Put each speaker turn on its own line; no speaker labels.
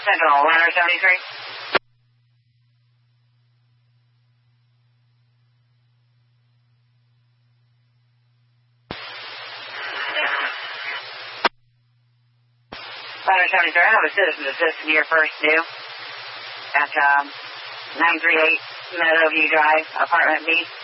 Sentinel, Liner 73. Liner 73, I have a citizen assistant here first due at 938 Meadowview Drive, apartment B.